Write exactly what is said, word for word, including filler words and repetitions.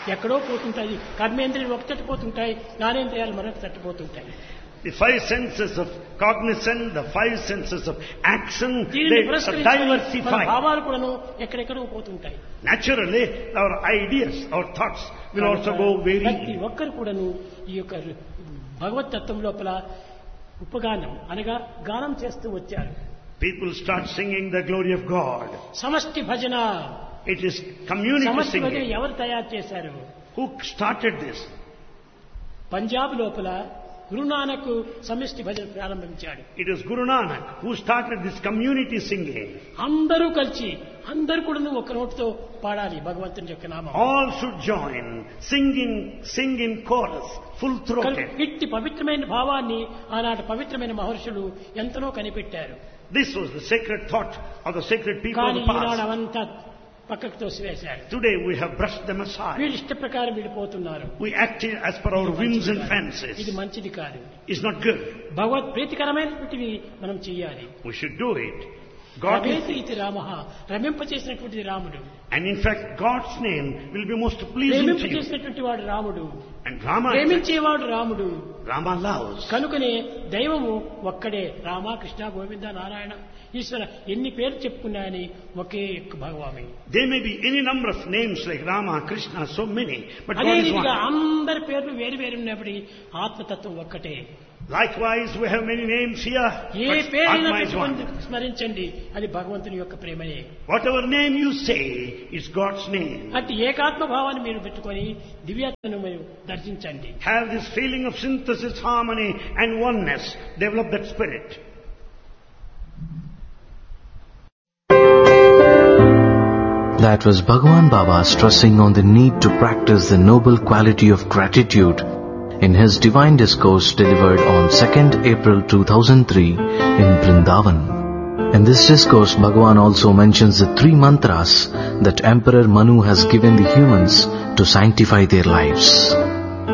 ఎక్కడో పోతుంటాయి. కర్మేంద్రియాలు ఒక తట్టిపోతుంటాయి, జ్ఞానేంద్రియాలు మరొక తట్టిపోతుంటాయి. The five senses of cognizance, the five senses of action, దీనిని they are పురస్కరించుకొని మన diversified. భావాలు కూడాను ఎక్కడెక్కడో పోతుంటాయి. Naturally, our ideas, our thoughts will also go ప్రతి varying. ఒక్కరు కూడాను ఈ యొక్క భగవత్ తత్వం లోపల ఉపగానం అనగా గానం చేస్తూ వచ్చారు. People start singing the glory of God. సమష్టి భజన. It is community సమష్టి భజన singing. ఎవరు తయారు చేశారు? Who started this? పంజాబ్ లోపల గురునానక్ సమిష్టి భజన ప్రారంభించాడు. It is Guru Nanak who started this community singing. అందరూ కలిసి అందరూ కూడా ఒక నోటితో పాడాలి భగవంతుని యొక్క నామం. All should join, sing in, sing in chorus, full throated. ఇట్టి పవిత్రమైన భావాన్ని ఆనాటి పవిత్రమైన మహర్షులు ఎంతనో కనిపెట్టారు. This was the sacred thought of the sacred people of కానీ the ఈనాడు past. అవంతా పక్కకు తోసివేశారు. Today we have brushed them aside. వీళ్ళ ఇష్ట ప్రకారం వెళ్ళిపోతున్నారు. We act as per our whims and ఇది fancies. మంచిది కాదు. It's not good. భగవత్ ప్రీతికరమైనటువంటివి మనం చెయ్యాలి. We should do it. God is, రమేతి రామః, రమింపచేసినటువంటి రాముడు. and in fact God's name will be most pleasing to you. ప్రేమింపచేసినటువంటి వాడు రాముడు. And Rama, ప్రేమించేవాడు రాముడు. Rama loves. కనుకనే దైవము ఒక్కడే. రామ, కృష్ణ, గోవింద, నారాయణ, ఈశ్వర ఎన్ని పేర్లు చెప్పుకున్నాయని ఒకే భగవామి. There may be any number of names like Rama, Krishna, so many, but అదే God is రీతిగా one. అందరి పేర్లు వేరు వేరు ఉన్నప్పటి ఆత్మతత్వం ఒక్కటే. Likewise, we have many names here, A but పేరైనా Atma is one. పెట్టుకొని స్మరించండి, అది భగవంతుని యొక్క ప్రేమయే. Whatever name you say is God's name. అట్టి ఏకాత్మ భావాన్ని మీరు పెట్టుకొని దివ్యాత్మను మీరు దర్శించండి. Have this feeling of synthesis, harmony and oneness. Develop that spirit. That was Bhagavan Baba stressing on the need to practice the noble quality of gratitude in his divine discourse delivered on second April two thousand three in Vrindavan. In this discourse, Bhagavan also mentions the three mantras that Emperor Manu has given the humans to sanctify their lives.